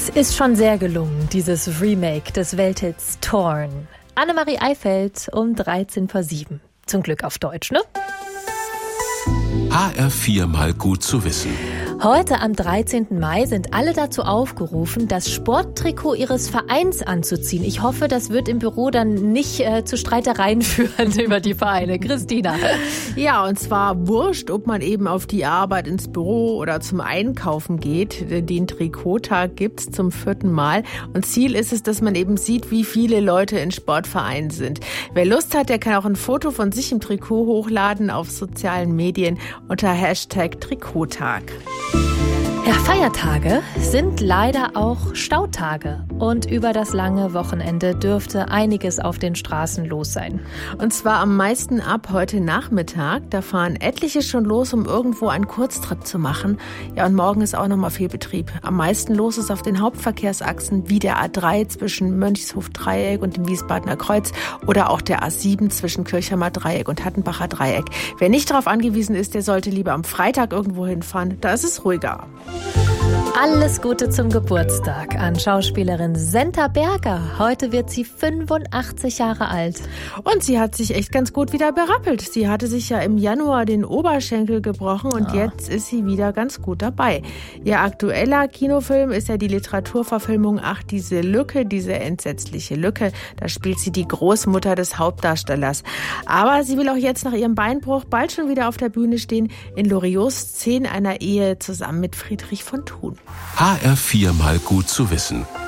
Das ist schon sehr gelungen, dieses Remake des Welthits Torn. Annemarie Eifeld um 7:13. Zum Glück auf Deutsch, ne? HR4 mal gut zu wissen. Heute am 13. Mai sind alle dazu aufgerufen, das Sporttrikot ihres Vereins anzuziehen. Ich hoffe, das wird im Büro dann nicht zu Streitereien führen über die Vereine. Christina. Ja, und zwar wurscht, ob man eben auf die Arbeit ins Büro oder zum Einkaufen geht. Den Trikottag gibt's zum 4. Mal. Und Ziel ist es, dass man eben sieht, wie viele Leute in Sportvereinen sind. Wer Lust hat, der kann auch ein Foto von sich im Trikot hochladen auf sozialen Medien unter #Trikottag. Ja, Feiertage sind leider auch Stautage. Und über das lange Wochenende dürfte einiges auf den Straßen los sein. Und zwar am meisten ab heute Nachmittag. Da fahren etliche schon los, um irgendwo einen Kurztrip zu machen. Ja, und morgen ist auch nochmal viel Betrieb. Am meisten los ist auf den Hauptverkehrsachsen wie der A3 zwischen Mönchshof-Dreieck und dem Wiesbadener Kreuz oder auch der A7 zwischen Kirchheimer Dreieck und Hattenbacher Dreieck. Wer nicht darauf angewiesen ist, der sollte lieber am Freitag irgendwo hinfahren. Da ist es ruhiger. Alles Gute zum Geburtstag an Schauspielerin Senta Berger. Heute wird sie 85 Jahre alt. Und sie hat sich echt ganz gut wieder berappelt. Sie hatte sich ja im Januar den Oberschenkel gebrochen und jetzt ist sie wieder ganz gut dabei. Ihr aktueller Kinofilm ist ja die Literaturverfilmung Ach, diese Lücke, diese entsetzliche Lücke. Da spielt sie die Großmutter des Hauptdarstellers. Aber sie will auch jetzt nach ihrem Beinbruch bald schon wieder auf der Bühne stehen in Loriots 10 einer Ehe zusammen mit Friedrich von Thun. HR4 mal gut zu wissen.